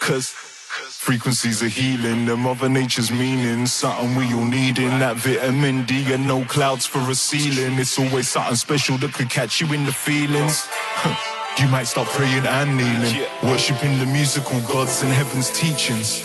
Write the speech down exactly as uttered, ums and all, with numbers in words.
Cause frequencies are healing, the mother nature's meaning, something we all need in that vitamin D and no clouds for a ceiling. It's always something special that could catch you in the feelings. You might start praying and kneeling, worshipping the musical gods and heaven's teachings.